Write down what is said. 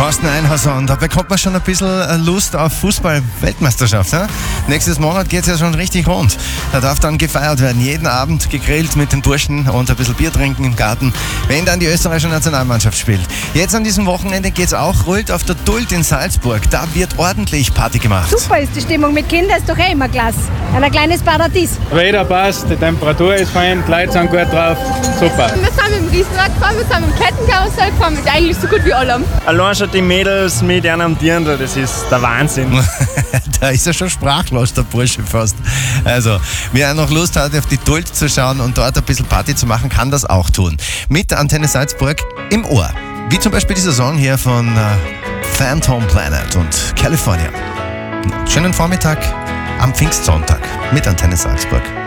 Thorsten Einhauser, da bekommt man schon ein bisschen Lust auf Fußball-Weltmeisterschaft. Ne? Nächstes Monat geht es ja schon richtig rund. Da darf dann gefeiert werden. Jeden Abend gegrillt mit den Burschen und ein bisschen Bier trinken im Garten, wenn dann die österreichische Nationalmannschaft spielt. Jetzt an diesem Wochenende geht es auch ruhig auf der Duld in Salzburg. Da wird ordentlich Party gemacht. Super ist die Stimmung. Mit Kindern ist doch immer klasse. Ein kleines Paradies. Wetter passt, die Temperatur ist fein, die Leute sind gut drauf. Super. Wir sind mit dem Riesenrad gefahren, wir sind mit dem Kettenkarussell gefahren, mit eigentlich so gut wie allem. Allein schon die Mädels mit einem amtieren, das ist der Wahnsinn. Da ist er schon sprachlos, der Bursche fast. Also, wer noch Lust hat, auf die Duld zu schauen und dort ein bisschen Party zu machen, kann das auch tun. Mit Antenne Salzburg im Ohr. Wie zum Beispiel dieser Song hier von Phantom Planet und California. Schönen Vormittag am Pfingstsonntag mit Antenne Salzburg.